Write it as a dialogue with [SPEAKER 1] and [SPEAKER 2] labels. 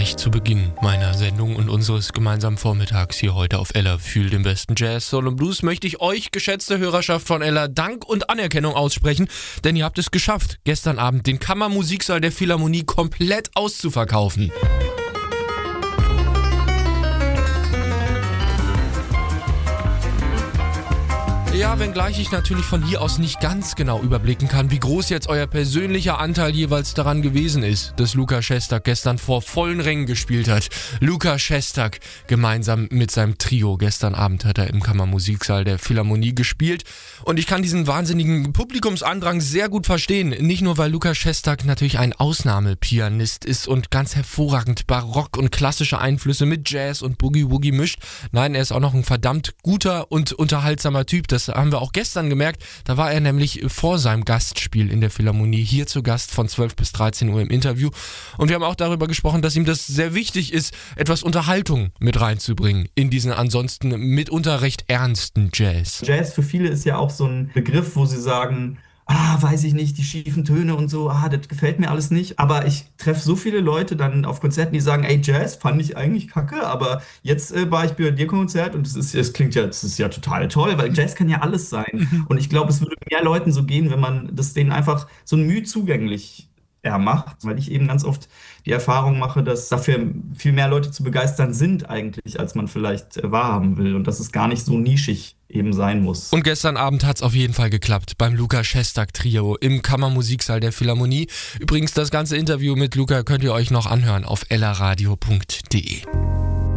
[SPEAKER 1] gleich zu Beginn meiner Sendung und unseres gemeinsamen Vormittags hier heute auf Ella Fühl den besten Jazz, Soul und Blues, möchte ich euch, geschätzte Hörerschaft von Ella, Dank und Anerkennung aussprechen, denn ihr habt es geschafft, gestern Abend den Kammermusiksaal der Philharmonie komplett auszuverkaufen. Ja, wenngleich ich natürlich von hier aus nicht ganz genau überblicken kann, wie groß jetzt euer persönlicher Anteil jeweils daran gewesen ist, dass Lukas Szostak gestern vor vollen Rängen gespielt hat. Lukas Szostak gemeinsam mit seinem Trio. Gestern Abend hat er im Kammermusiksaal der Philharmonie gespielt. Und ich kann diesen wahnsinnigen Publikumsandrang sehr gut verstehen. Nicht nur, weil Lukas Szostak natürlich ein Ausnahmepianist ist und ganz hervorragend Barock und klassische Einflüsse mit Jazz und Boogie-Woogie mischt. Nein, er ist auch noch ein verdammt guter und unterhaltsamer Typ. Das haben wir auch gestern gemerkt. Da war er nämlich vor seinem Gastspiel in der Philharmonie hier zu Gast von 12 bis 13 Uhr im Interview. Und wir haben auch darüber gesprochen, dass ihm das sehr wichtig ist, etwas Unterhaltung mit reinzubringen in diesen ansonsten mitunter recht ernsten Jazz.
[SPEAKER 2] Jazz für viele ist ja auch so ein Begriff, wo sie sagen, weiß ich nicht, die schiefen Töne und so, das gefällt mir alles nicht. Aber ich treffe so viele Leute dann auf Konzerten, die sagen, ey, Jazz fand ich eigentlich kacke, aber jetzt war ich bei dir Konzert und das ist ja total toll, weil Jazz kann ja alles sein. Und ich glaube, es würde mehr Leuten so gehen, wenn man das denen einfach so ein Mühe zugänglich macht, weil ich eben ganz oft die Erfahrung mache, dass dafür viel mehr Leute zu begeistern sind eigentlich, als man vielleicht wahrhaben will und dass es gar nicht so nischig eben sein muss.
[SPEAKER 1] Und gestern Abend hat es auf jeden Fall geklappt beim Lukas Szostak Trio im Kammermusiksaal der Philharmonie. Übrigens, das ganze Interview mit Lukas könnt ihr euch noch anhören auf ellaradio.de.